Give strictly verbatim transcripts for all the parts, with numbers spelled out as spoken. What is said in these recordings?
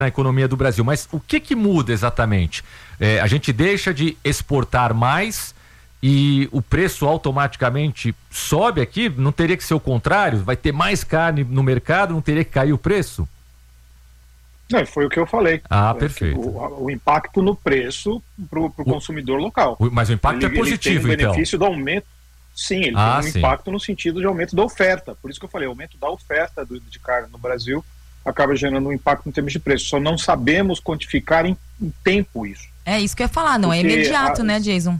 na economia do Brasil. Mas o que que muda exatamente? É, a gente deixa de exportar mais e o preço automaticamente sobe aqui? Não teria que ser o contrário? Vai ter mais carne no mercado, não teria que cair o preço? Não, foi o que eu falei. Ah, perfeito. O, o impacto no preço para o consumidor local. O, mas o impacto ele, é positivo, ele tem então. o benefício do aumento. Sim, ele ah, tem um sim. impacto no sentido de aumento da oferta. Por isso que eu falei, o aumento da oferta do, de carne no Brasil acaba gerando um impacto em termos de preço. Só não sabemos quantificar em, em tempo isso. É isso que eu ia falar, não Porque é imediato, a, né, Jason?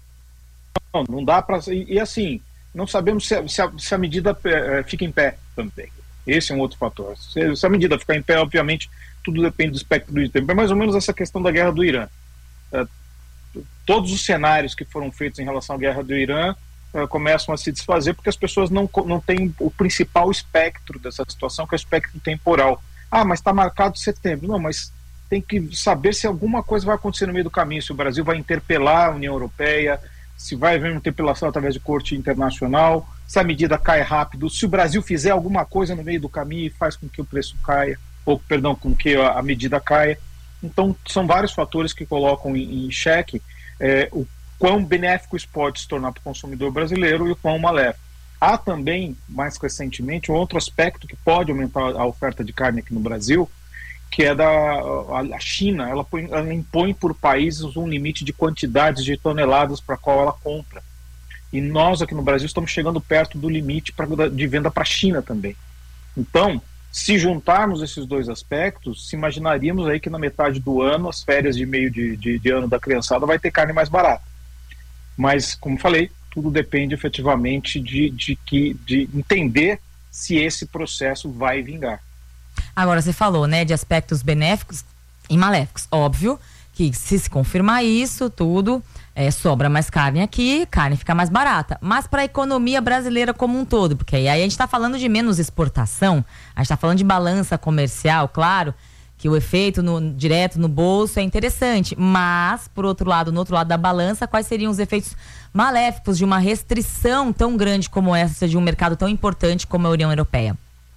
Não, não dá para... E, e assim, não sabemos se a, se a, se a medida é, fica em pé também. Esse é um outro fator. Se, se a medida ficar em pé, obviamente, tudo depende do espectro de tempo. É mais ou menos essa questão da guerra do Irã. É, todos os cenários que foram feitos em relação à guerra do Irã é, começam a se desfazer porque as pessoas não, não têm o principal espectro dessa situação, que é o espectro temporal. Ah, mas está marcado setembro. Não, mas tem que saber se alguma coisa vai acontecer no meio do caminho, se o Brasil vai interpelar a União Europeia, se vai haver uma interpelação através de corte internacional, se a medida cai rápido, se o Brasil fizer alguma coisa no meio do caminho e faz com que o preço caia, ou, perdão, com que a, a medida caia. Então, são vários fatores que colocam em, em xeque é, o quão benéfico isso pode se tornar para o consumidor brasileiro e o quão maléfico. Há também, mais recentemente, um outro aspecto que pode aumentar a oferta de carne aqui no Brasil, que é da a China. Ela, põe, ela impõe por países um limite de quantidades de toneladas para qual ela compra. E nós aqui no Brasil estamos chegando perto do limite pra, de venda para a China também. Então, se juntarmos esses dois aspectos, se imaginaríamos aí que na metade do ano, as férias de meio de, de, de ano da criançada vai ter carne mais barata. Mas, como falei, tudo depende efetivamente de, de, que, de entender se esse processo vai vingar. Agora, você falou, né, de aspectos benéficos e maléficos. Óbvio que se se confirmar isso, tudo, é, sobra mais carne aqui, carne fica mais barata. Mas para a economia brasileira como um todo, porque aí a gente está falando de menos exportação, a gente está falando de balança comercial, claro, que o efeito no, direto no bolso é interessante. Mas, por outro lado, no outro lado da balança, quais seriam os efeitos maléficos de uma restrição tão grande como essa de um mercado tão importante como a União Europeia?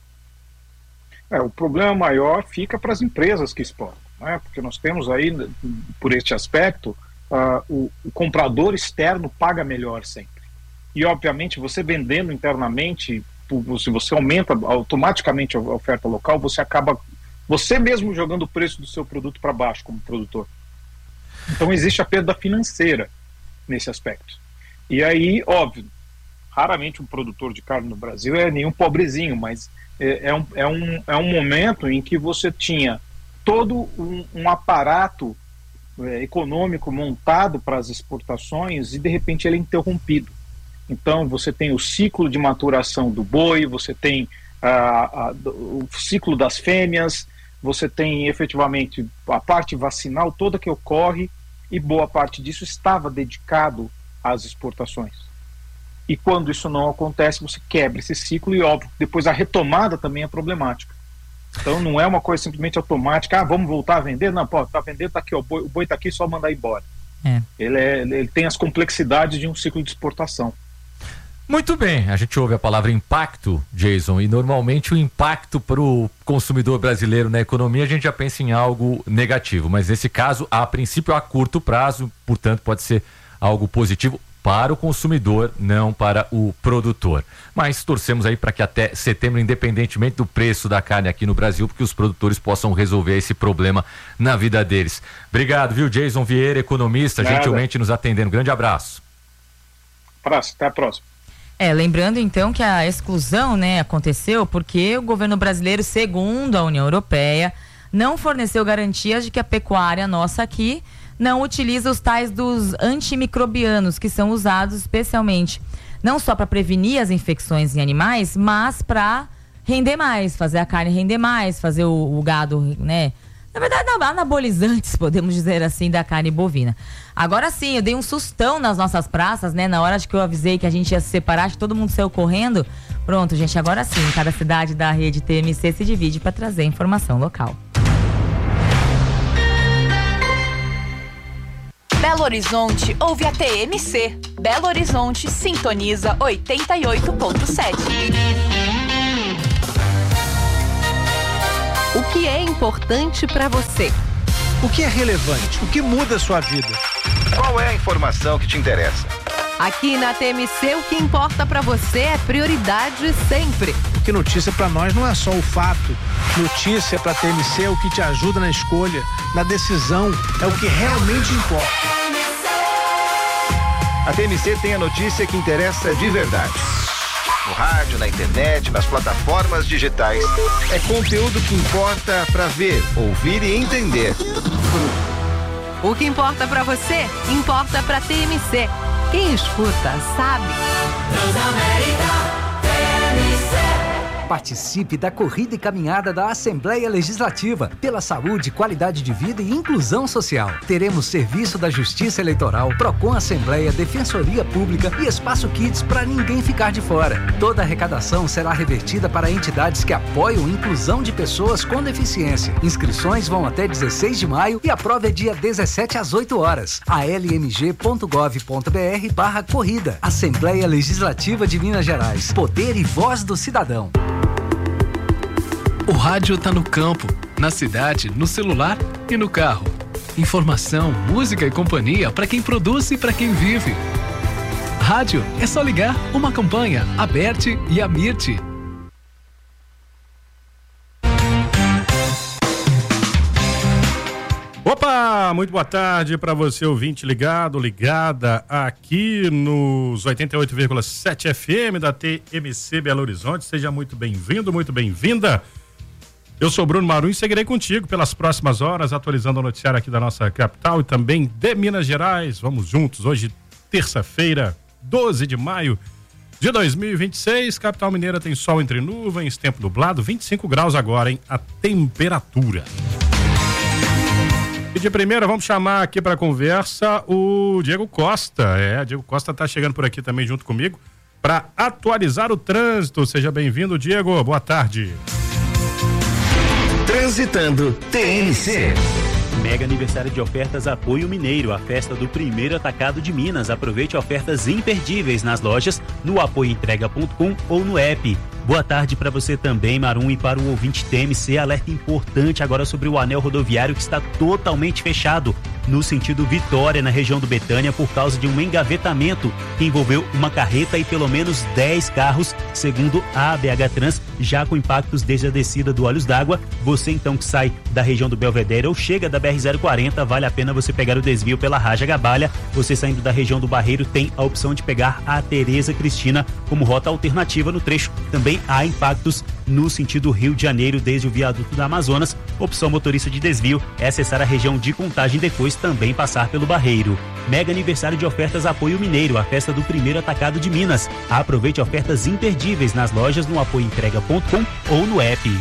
É, o problema maior fica para as empresas que exportam, né? Porque nós temos aí, por este aspecto, uh, o, o comprador externo paga melhor sempre. E, obviamente, você vendendo internamente, se você aumenta automaticamente a oferta local, você acaba, você mesmo jogando o preço do seu produto para baixo como produtor. Então, existe a perda financeira nesse aspecto. E aí, óbvio, raramente um produtor de carne no Brasil é nenhum pobrezinho, mas É um, é, um, é um momento em que você tinha todo um, um aparato é, econômico montado para as exportações e de repente ele é interrompido. Então você tem o ciclo de maturação do boi, você tem a, a, o ciclo das fêmeas, você tem efetivamente a parte vacinal toda que ocorre e boa parte disso estava dedicado às exportações. E quando isso não acontece, você quebra esse ciclo e, óbvio, depois a retomada também é problemática. Então não é uma coisa simplesmente automática, ah, vamos voltar a vender? Não, pô, tá vendendo, tá aqui, ó, o boi, o boi tá aqui, só mandar embora. É. Ele, é, ele tem as complexidades de um ciclo de exportação. Muito bem, a gente ouve a palavra impacto, Jason, e normalmente o impacto para o consumidor brasileiro na economia a gente já pensa em algo negativo, mas nesse caso, a princípio, a curto prazo, portanto, pode ser algo positivo para o consumidor, não para o produtor. Mas torcemos aí para que até setembro, independentemente do preço da carne aqui no Brasil, porque os produtores possam resolver esse problema na vida deles. Obrigado, viu, Jason Vieira, economista, Nada. gentilmente nos atendendo. Grande abraço. Abraço, até a próxima. É, lembrando então que a exclusão, né, aconteceu porque o governo brasileiro, segundo a União Europeia, não forneceu garantias de que a pecuária nossa aqui não utiliza os tais dos antimicrobianos, que são usados especialmente não só para prevenir as infecções em animais, mas para render mais, fazer a carne render mais, fazer o, o gado, né? Na verdade, anabolizantes, podemos dizer assim, da carne bovina. Agora sim, eu dei um sustão nas nossas praças, né? Na hora de que eu avisei que a gente ia se separar, acho que todo mundo saiu correndo. Pronto, gente, agora sim, cada cidade da rede T M C se divide para trazer informação local. Belo Horizonte ouve a T M C. Belo Horizonte sintoniza oitenta e oito ponto sete. O que que é importante para você. O que é relevante? O que muda a sua vida? Qual é a informação que te interessa? Aqui na T M C, o que importa para você é prioridade sempre. Porque notícia para nós não é só o fato. Notícia para T M C é o que te ajuda na escolha, na decisão, é o que realmente importa. A T M C tem a notícia que interessa de verdade. No rádio, na internet, nas plataformas digitais. É conteúdo que importa para ver, ouvir e entender. O que importa para você, importa para T M C. Quem escuta, sabe. Transamérica, T M C. Participe da corrida e caminhada da Assembleia Legislativa pela saúde, qualidade de vida e inclusão social. Teremos serviço da Justiça Eleitoral, Procon Assembleia, Defensoria Pública e Espaço Kids para ninguém ficar de fora. Toda a arrecadação será revertida para entidades que apoiam a inclusão de pessoas com deficiência. Inscrições vão até dezesseis de maio e a prova é dia dezessete às oito horas. a l m g ponto gov ponto b r barra corrida. Assembleia Legislativa de Minas Gerais. Poder e voz do cidadão. O rádio tá no campo, na cidade, no celular e no carro. Informação, música e companhia para quem produz e para quem vive. Rádio é só ligar uma campanha, Aberte e Amirte. Opa, muito boa tarde para você ouvinte ligado, ligada aqui nos oitenta e oito vírgula sete F M da T M C Belo Horizonte. Seja muito bem-vindo, muito bem-vinda. Eu sou Bruno Marum e seguirei contigo pelas próximas horas, atualizando o noticiário aqui da nossa capital e também de Minas Gerais. Vamos juntos, hoje, terça-feira, doze de maio de dois mil e vinte e seis. Capital Mineira tem sol entre nuvens, tempo nublado, vinte e cinco graus agora, hein? A temperatura. E de primeira, vamos chamar aqui para conversa o Diego Costa. É, Diego Costa está chegando por aqui também junto comigo para atualizar o trânsito. Seja bem-vindo, Diego. Boa tarde. Transitando T M C. Mega aniversário de ofertas Apoio Mineiro, a festa do primeiro atacado de Minas. Aproveite ofertas imperdíveis nas lojas, no apoio entrega ponto com ou no app. Boa tarde para você também, Marum, e para o ouvinte T M C. Alerta importante agora sobre o anel rodoviário que está totalmente fechado no sentido Vitória, na região do Betânia, por causa de um engavetamento que envolveu uma carreta e pelo menos dez carros, segundo a A B H Trans, já com impactos desde a descida do Olhos d'Água. Você então que sai da região do Belvedere ou chega da B R zero quarenta, vale a pena você pegar o desvio pela Raja Gabalha. Você saindo da região do Barreiro tem a opção de pegar a Tereza Cristina como rota alternativa no trecho. Também há impactos no sentido Rio de Janeiro, desde o viaduto da Amazonas. Opção motorista de desvio é acessar a região de Contagem e depois também passar pelo Barreiro. Mega aniversário de ofertas Apoio Mineiro, a festa do primeiro atacado de Minas. Aproveite ofertas imperdíveis nas lojas, no apoio entrega ponto com ou no app.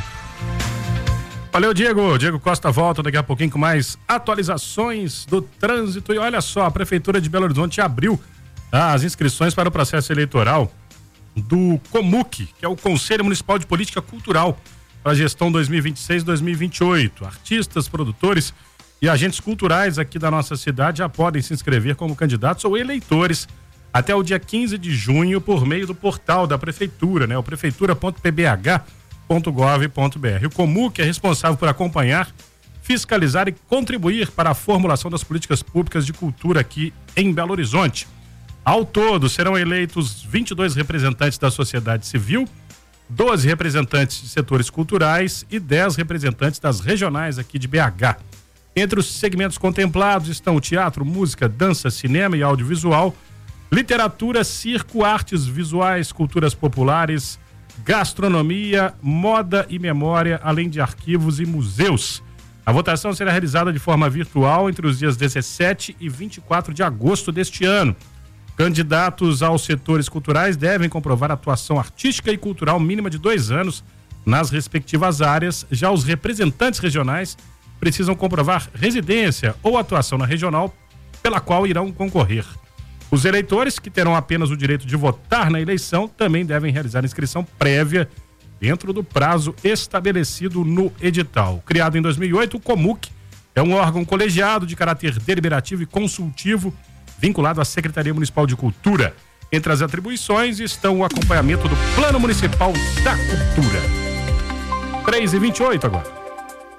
Valeu, Diego. Diego Costa volta daqui a pouquinho com mais atualizações do trânsito. E olha só, a Prefeitura de Belo Horizonte abriu as inscrições para o processo eleitoral do COMUC, que é o Conselho Municipal de Política Cultural, para a gestão dois mil e vinte e seis a dois mil e vinte e oito. Artistas, produtores e agentes culturais aqui da nossa cidade já podem se inscrever como candidatos ou eleitores até o dia quinze de junho por meio do portal da Prefeitura, né? O prefeitura ponto p b h ponto gov ponto b r. O COMUC é responsável por acompanhar, fiscalizar e contribuir para a formulação das políticas públicas de cultura aqui em Belo Horizonte. Ao todo, serão eleitos vinte e dois representantes da sociedade civil, doze representantes de setores culturais e dez representantes das regionais aqui de B H. Entre os segmentos contemplados estão o teatro, música, dança, cinema e audiovisual, literatura, circo, artes visuais, culturas populares, gastronomia, moda e memória, além de arquivos e museus. A votação será realizada de forma virtual entre os dias dezessete e vinte e quatro de agosto deste ano. Candidatos aos setores culturais devem comprovar atuação artística e cultural mínima de dois anos nas respectivas áreas. Já os representantes regionais precisam comprovar residência ou atuação na regional pela qual irão concorrer. Os eleitores, que terão apenas o direito de votar na eleição, também devem realizar inscrição prévia dentro do prazo estabelecido no edital. Criado em dois mil e oito, o COMUC é um órgão colegiado de caráter deliberativo e consultivo vinculado à Secretaria Municipal de Cultura. Entre as atribuições estão o acompanhamento do Plano Municipal da Cultura. três e vinte e oito agora.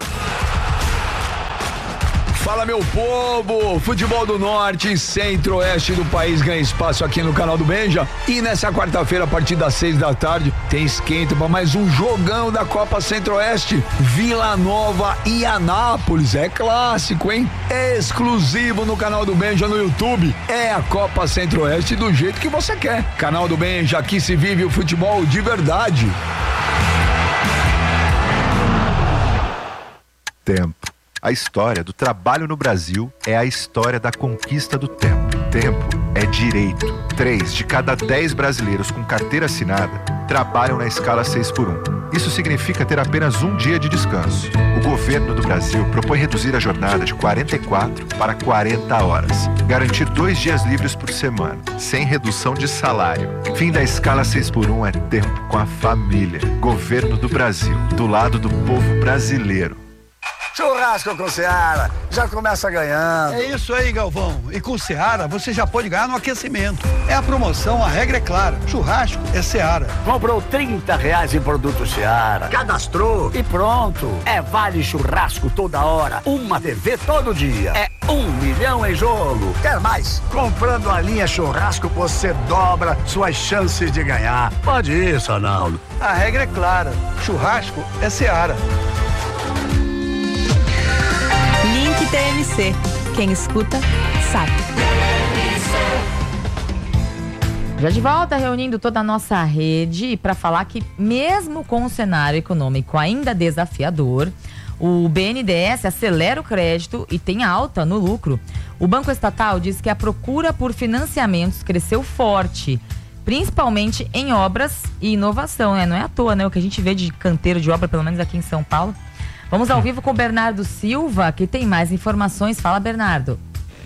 Fala, meu povo! Futebol do Norte e Centro-Oeste do país ganha espaço aqui no canal do Benja. E nessa quarta-feira, a partir das seis da tarde, tem esquenta para mais um jogão da Copa Centro-Oeste. Vila Nova e Anápolis. É clássico, hein? É exclusivo no canal do Benja no YouTube. É a Copa Centro-Oeste do jeito que você quer. Canal do Benja, aqui se vive o futebol de verdade. Tempo. A história do trabalho no Brasil é a história da conquista do tempo. Tempo é direito. Três de cada dez brasileiros com carteira assinada trabalham na escala seis por um. Isso significa ter apenas um dia de descanso. O governo do Brasil propõe reduzir a jornada de quarenta e quatro para quarenta horas. Garantir dois dias livres por semana, sem redução de salário. Fim da escala seis por um é tempo com a família. Governo do Brasil, do lado do povo brasileiro. Churrasco com Seara, já começa ganhando. É isso aí, Galvão. E com Seara você já pode ganhar no aquecimento. É a promoção, a regra é clara. Churrasco é Seara. Comprou trinta reais em produto Seara, cadastrou e pronto. É vale churrasco toda hora, uma T V todo dia. É um milhão em jogo. Quer mais? Comprando a linha churrasco você dobra suas chances de ganhar. Pode ir, Sonaldo. A regra é clara. Churrasco é Seara. Link T M C. Quem escuta, sabe. Já de volta, reunindo toda a nossa rede para falar que mesmo com o cenário econômico ainda desafiador, o B N D E S acelera o crédito e tem alta no lucro. O Banco Estatal diz que a procura por financiamentos cresceu forte, principalmente em obras e inovação, né? Não é à toa, né? O que a gente vê de canteiro de obra, pelo menos aqui em São Paulo. Vamos ao vivo com o Bernardo Silva, que tem mais informações. Fala, Bernardo.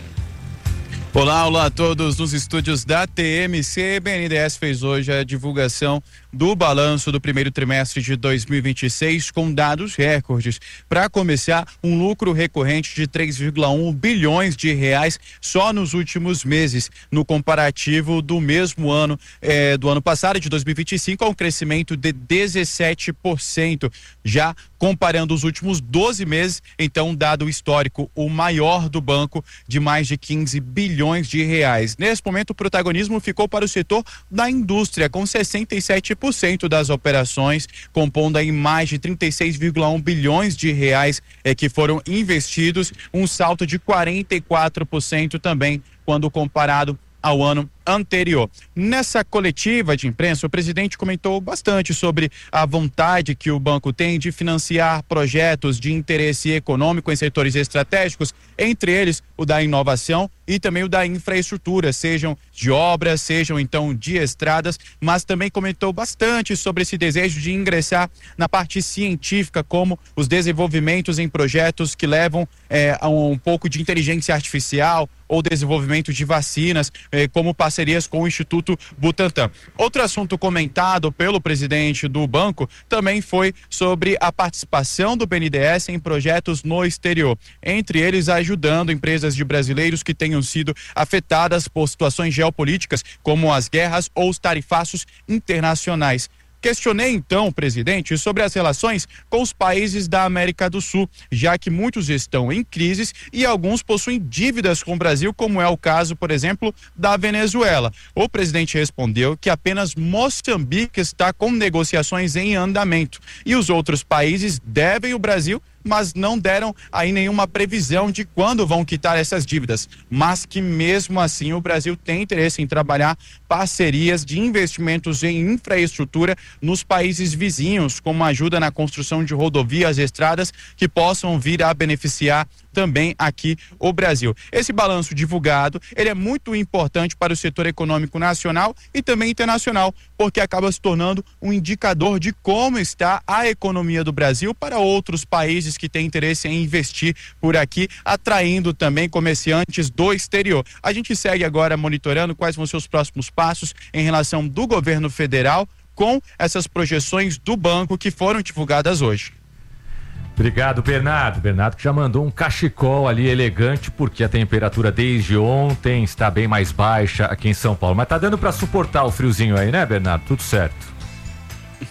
Olá, olá a todos nos estúdios da T M C. B N D E S fez hoje a divulgação do balanço do primeiro trimestre de dois mil e vinte e seis com dados recordes. Para começar, um lucro recorrente de três vírgula um bilhões de reais só nos últimos meses, no comparativo do mesmo ano eh, do ano passado, de dois mil e vinte e cinco, a um crescimento de dezessete por cento. Já comparando os últimos doze meses, então um dado histórico, o maior do banco, de mais de quinze bilhões de reais. Nesse momento, o protagonismo ficou para o setor da indústria, com sessenta e sete por cento das operações, compondo aí mais de trinta e seis vírgula um bilhões de reais eh, que foram investidos, um salto de quarenta e quatro por cento também, quando comparado ao ano anterior. Nessa coletiva de imprensa, o presidente comentou bastante sobre a vontade que o banco tem de financiar projetos de interesse econômico em setores estratégicos, entre eles o da inovação e também o da infraestrutura, sejam de obras, sejam então de estradas, mas também comentou bastante sobre esse desejo de ingressar na parte científica, como os desenvolvimentos em projetos que levam eh, a um pouco de inteligência artificial ou desenvolvimento de vacinas, eh, como parcerias com o Instituto Butantan. Outro assunto comentado pelo presidente do banco também foi sobre a participação do B N D E S em projetos no exterior, entre eles ajudando empresas de brasileiros que tenham sido afetadas por situações geopolíticas, como as guerras ou os tarifaços internacionais. Questionei então, presidente, sobre as relações com os países da América do Sul, já que muitos estão em crises e alguns possuem dívidas com o Brasil, como é o caso, por exemplo, da Venezuela. O presidente respondeu que apenas Moçambique está com negociações em andamento e os outros países devem o Brasil, mas não deram aí nenhuma previsão de quando vão quitar essas dívidas, mas que mesmo assim o Brasil tem interesse em trabalhar parcerias de investimentos em infraestrutura nos países vizinhos, como ajuda na construção de rodovias e estradas que possam vir a beneficiar também aqui o Brasil. Esse balanço divulgado, ele é muito importante para o setor econômico nacional e também internacional, porque acaba se tornando um indicador de como está a economia do Brasil para outros países que têm interesse em investir por aqui, atraindo também comerciantes do exterior. A gente segue agora monitorando quais vão ser os próximos passos em relação do governo federal com essas projeções do banco que foram divulgadas hoje. Obrigado, Bernardo. Bernardo que já mandou um cachecol ali elegante, porque a temperatura desde ontem está bem mais baixa aqui em São Paulo. Mas tá dando para suportar o friozinho aí, né, Bernardo? Tudo certo.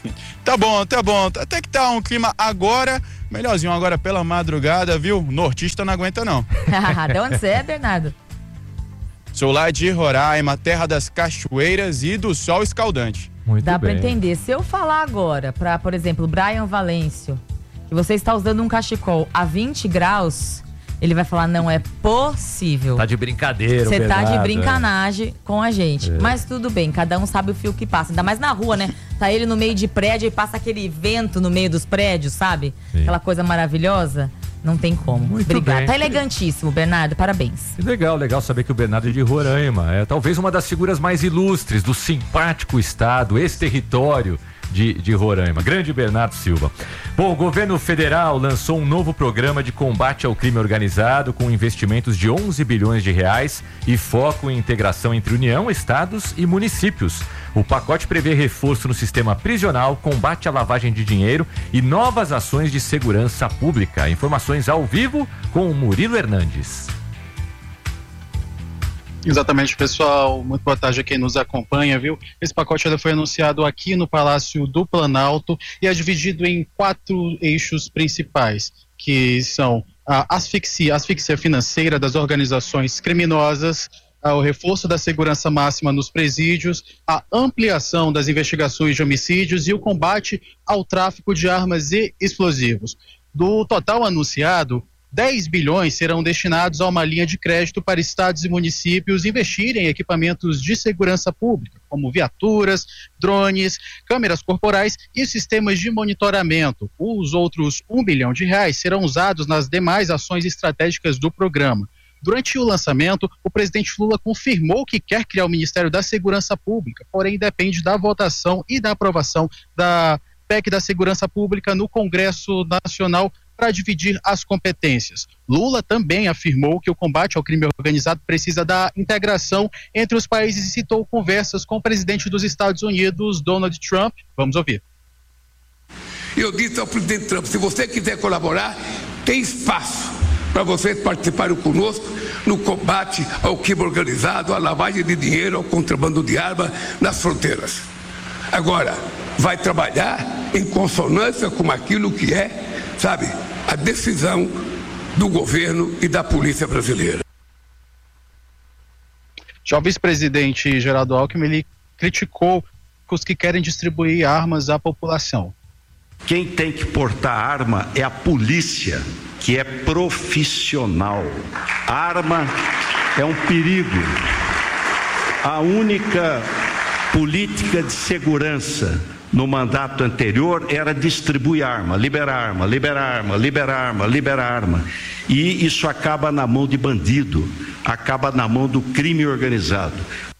Tá bom, tá bom. Até que tá um clima agora, melhorzinho agora pela madrugada, viu? Nortista não aguenta não. De onde você é, Bernardo? Sou lá de Roraima, terra das cachoeiras e do sol escaldante. Muito Dá bem. pra entender. Se eu falar agora pra, por exemplo, Brian Valêncio, que você está usando um cachecol a vinte graus, ele vai falar, não é possível. Tá de brincadeira, Você tá de Bernardo, brincanagem com a gente. É. Mas tudo bem, cada um sabe o fio que passa. Ainda mais na rua, né? Tá ele no meio de prédio e passa aquele vento no meio dos prédios, sabe? Sim. Aquela coisa maravilhosa. Não tem como. Muito Obrigada. bem. Tá elegantíssimo, Bernardo. Parabéns. Que legal, legal saber que o Bernardo é de Roraima. É talvez uma das figuras mais ilustres do simpático estado, esse território de, de Roraima. Grande Bernardo Silva. Bom, o governo federal lançou um novo programa de combate ao crime organizado com investimentos de onze bilhões de reais e foco em integração entre União, estados e municípios. O pacote prevê reforço no sistema prisional, combate à lavagem de dinheiro e novas ações de segurança pública. Informações ao vivo com o Murilo Hernandes. Exatamente, pessoal. Muito boa tarde a quem nos acompanha, viu? Esse pacote ele foi anunciado aqui no Palácio do Planalto e é dividido em quatro eixos principais, que são a asfixia, asfixia financeira das organizações criminosas, o reforço da segurança máxima nos presídios, a ampliação das investigações de homicídios e o combate ao tráfico de armas e explosivos. Do total anunciado, dez bilhões serão destinados a uma linha de crédito para estados e municípios investirem em equipamentos de segurança pública, como viaturas, drones, câmeras corporais e sistemas de monitoramento. Os outros um bilhão de reais serão usados nas demais ações estratégicas do programa. Durante o lançamento, o presidente Lula confirmou que quer criar o Ministério da Segurança Pública, porém depende da votação e da aprovação da P E C da Segurança Pública no Congresso Nacional para dividir as competências. Lula também afirmou que o combate ao crime organizado precisa da integração entre os países e citou conversas com o presidente dos Estados Unidos, Donald Trump. Vamos ouvir. Eu disse ao presidente Trump, se você quiser colaborar, tem espaço para vocês participarem conosco no combate ao crime organizado, à lavagem de dinheiro, ao contrabando de arma nas fronteiras. Agora, vai trabalhar em consonância com aquilo que é, sabe, a decisão do governo e da polícia brasileira. Já o vice-presidente Geraldo Alckmin, ele criticou os que querem distribuir armas à população. Quem tem que portar arma é a polícia, que é profissional. A arma é um perigo. A única política de segurança no mandato anterior era distribuir arma, liberar arma, liberar arma, liberar arma, liberar arma. E isso acaba na mão de bandido, acaba na mão do crime organizado.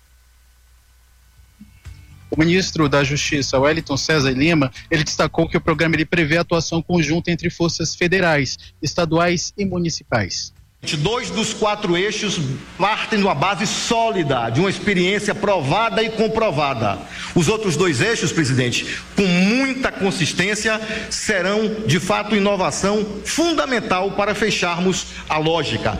O ministro da Justiça, Wellington César Lima, ele destacou que o programa ele prevê atuação conjunta entre forças federais, estaduais e municipais. Dois dos quatro eixos partem de uma base sólida, de uma experiência provada e comprovada. Os outros dois eixos, presidente, com muita consistência, serão, de fato, inovação fundamental para fecharmos a lógica.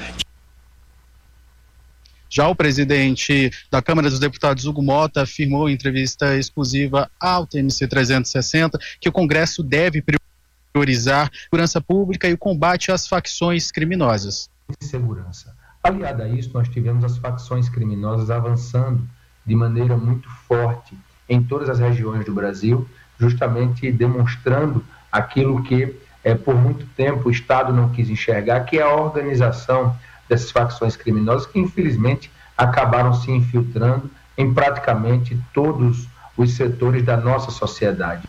Já o presidente da Câmara dos Deputados, Hugo Mota, afirmou em entrevista exclusiva ao T M C trezentos e sessenta que o Congresso deve priorizar a segurança pública e o combate às facções criminosas. Segurança. Aliado a isso, nós tivemos as facções criminosas avançando de maneira muito forte em todas as regiões do Brasil, justamente demonstrando aquilo que é, por muito tempo o Estado não quis enxergar, que é a organização dessas facções criminosas que infelizmente acabaram se infiltrando em praticamente todos os setores da nossa sociedade.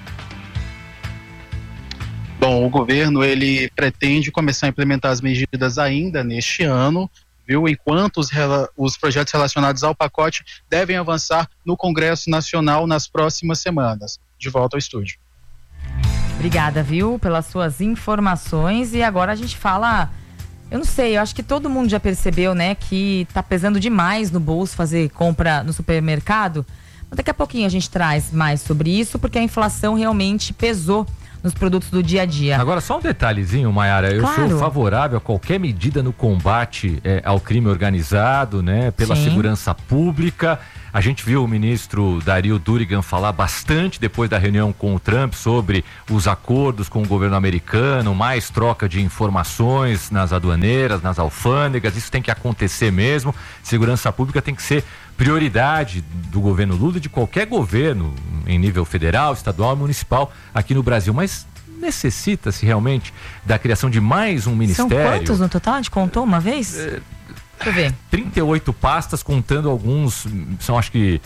Bom, o governo ele pretende começar a implementar as medidas ainda neste ano, viu? Enquanto os, os projetos relacionados ao pacote devem avançar no Congresso Nacional nas próximas semanas. De volta ao estúdio. Obrigada, viu, pelas suas informações. E agora a gente fala, eu não sei, eu acho que todo mundo já percebeu, né, que tá pesando demais no bolso fazer compra no supermercado. Mas daqui a pouquinho a gente traz mais sobre isso, porque a inflação realmente pesou nos produtos do dia a dia. Agora, só um detalhezinho, Maiara, eu Claro. sou favorável a qualquer medida no combate é, ao crime organizado, né, pela Sim. segurança pública. A gente viu o ministro Dario Durigan falar bastante depois da reunião com o Trump sobre os acordos com o governo americano, mais troca de informações nas aduaneiras, nas alfândegas, isso tem que acontecer mesmo. Segurança pública tem que ser prioridade do governo Lula e de qualquer governo em nível federal, estadual e municipal aqui no Brasil, mas necessita-se realmente da criação de mais um ministério. São quantos no total? A gente contou uma vez? É, Deixa eu ver. trinta e oito pastas, contando alguns, são acho que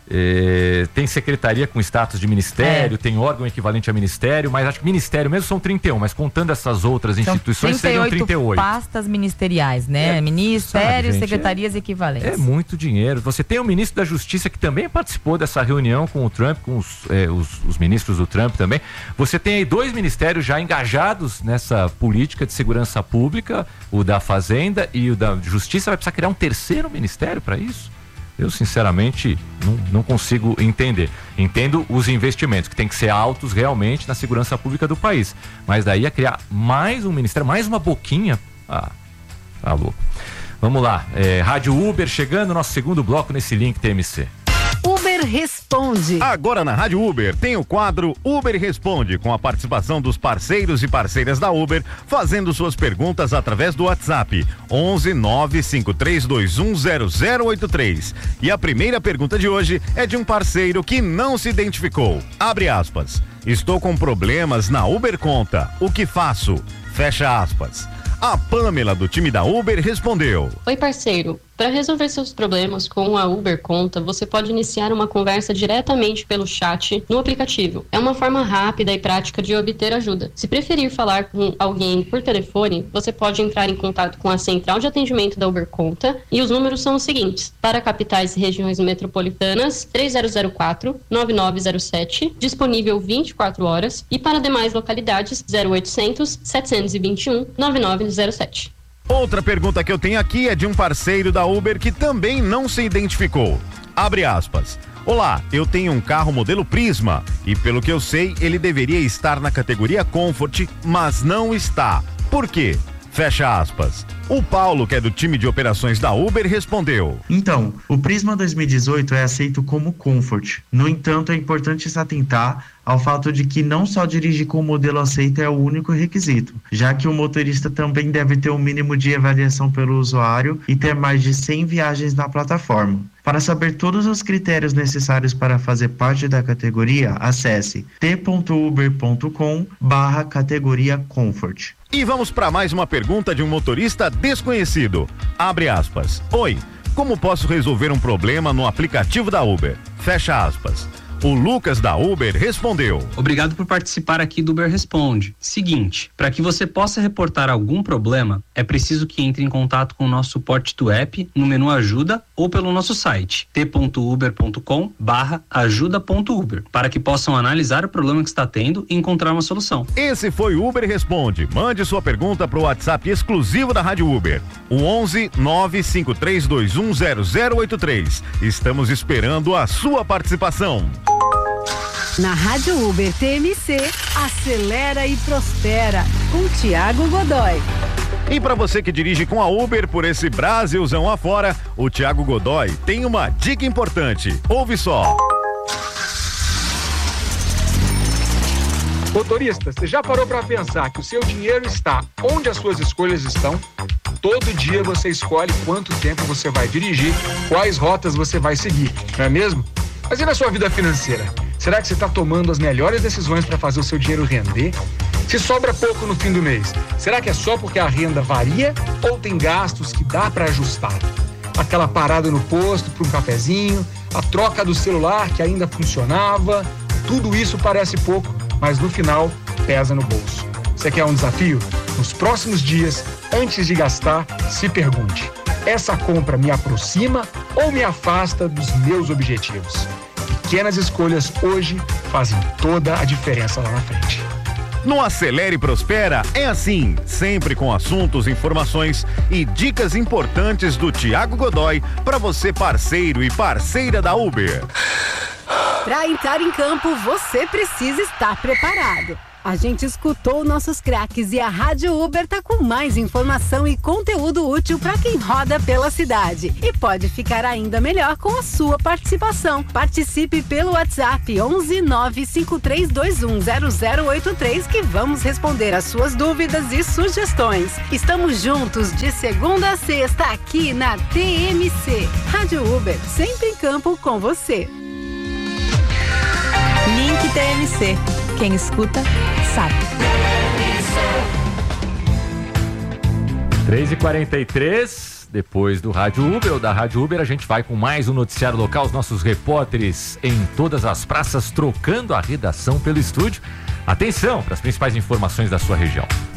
é, tem secretaria com status de ministério, é. tem órgão equivalente a ministério, mas acho que ministério mesmo são trinta e um, mas contando essas outras são instituições seriam trinta e oito. Pastas ministeriais, né? É, Ministérios, sabe, gente, secretarias é, equivalentes. É muito dinheiro. Você tem o ministro da Justiça que também participou dessa reunião com o Trump, com os, é, os, os ministros do Trump também. Você tem aí dois ministérios já engajados nessa política de segurança pública, o da Fazenda e o da Justiça. Vai precisar criar um terceiro ministério para isso? Eu, sinceramente, não, não consigo entender. Entendo os investimentos, que tem que ser altos realmente na segurança pública do país. Mas daí a criar mais um ministério, mais uma boquinha. Ah, tá louco. Vamos lá. É, Rádio Uber chegando, nosso segundo bloco nesse link T M C. Uber Responde. Agora na Rádio Uber tem o quadro Uber Responde, com a participação dos parceiros e parceiras da Uber, fazendo suas perguntas através do WhatsApp onze nove cinco três dois um zero zero oito três. E a primeira pergunta de hoje é de um parceiro que não se identificou. Abre aspas. Estou com problemas na Uber Conta. O que faço? Fecha aspas. A Pamela, do time da Uber, respondeu: Oi, parceiro. Para resolver seus problemas com a Uber Conta, você pode iniciar uma conversa diretamente pelo chat no aplicativo. É uma forma rápida e prática de obter ajuda. Se preferir falar com alguém por telefone, você pode entrar em contato com a central de atendimento da Uber Conta e os números são os seguintes: para capitais e regiões metropolitanas, três zero zero quatro, nove nove zero sete, disponível vinte e quatro horas, e para demais localidades, zero oitocentos, setecentos e vinte e um, nove nove zero sete. Outra pergunta que eu tenho aqui é de um parceiro da Uber que também não se identificou. Abre aspas. Olá, eu tenho um carro modelo Prisma e pelo que eu sei ele deveria estar na categoria Comfort, mas não está. Por quê? Fecha aspas. O Paulo, que é do time de operações da Uber, respondeu: Então, o Prisma dois mil e dezoito é aceito como Comfort. No entanto, é importante se atentar ao fato de que não só dirigir com o modelo aceito é o único requisito, já que o motorista também deve ter um mínimo de avaliação pelo usuário e ter mais de cem viagens na plataforma. Para saber todos os critérios necessários para fazer parte da categoria, acesse t ponto uber ponto com barra categoria Comfort. E vamos para mais uma pergunta de um motorista desconhecido. Abre aspas. Oi, como posso resolver um problema no aplicativo da Uber? Fecha aspas. O Lucas da Uber respondeu: Obrigado por participar aqui do Uber Responde. Seguinte, para que você possa reportar algum problema, é preciso que entre em contato com o nosso suporte do app no menu Ajuda ou pelo nosso site t ponto uber ponto com barra ajuda ponto uber, para que possam analisar o problema que está tendo e encontrar uma solução. Esse foi o Uber Responde. Mande sua pergunta para o WhatsApp exclusivo da Rádio Uber, o onze nove cinco três dois um zero zero oito três. Estamos esperando a sua participação. Na Rádio Uber T M C, acelera e prospera, com Tiago Godoy. E para você que dirige com a Uber por esse Brasilzão afora, o Tiago Godoy tem uma dica importante. Ouve só. Motorista, você já parou para pensar que o seu dinheiro está onde as suas escolhas estão? Todo dia você escolhe quanto tempo você vai dirigir, quais rotas você vai seguir, não é mesmo? Mas e na sua vida financeira? Será que você está tomando as melhores decisões para fazer o seu dinheiro render? Se sobra pouco no fim do mês, será que é só porque a renda varia ou tem gastos que dá para ajustar? Aquela parada no posto para um cafezinho, a troca do celular que ainda funcionava, tudo isso parece pouco, mas no final pesa no bolso. Você quer um desafio? Nos próximos dias, antes de gastar, se pergunte: essa compra me aproxima ou me afasta dos meus objetivos? Pequenas escolhas hoje fazem toda a diferença lá na frente. No Acelere e Prospera é assim, sempre com assuntos, informações e dicas importantes do Tiago Godoy para você, parceiro e parceira da Uber. Para entrar em campo, você precisa estar preparado. A gente escutou nossos craques e a Rádio Uber tá com mais informação e conteúdo útil para quem roda pela cidade. E pode ficar ainda melhor com a sua participação. Participe pelo WhatsApp onze nove cinco três dois um zero zero oito três que vamos responder as suas dúvidas e sugestões. Estamos juntos de segunda a sexta aqui na T M C. Rádio Uber, sempre em campo com você. Link T M C. Quem escuta, sabe. três e quarenta e três, depois do Rádio Uber ou da Rádio Uber, a gente vai com mais um noticiário local, os nossos repórteres em todas as praças, trocando a redação pelo estúdio. Atenção para as principais informações da sua região.